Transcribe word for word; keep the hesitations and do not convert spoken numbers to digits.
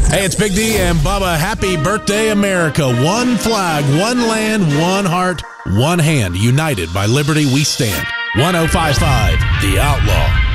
Hey, it's Big D and Bubba. Happy birthday, America. One flag, one land, one heart, one hand. United by liberty we stand. one oh five point five, The Outlaw.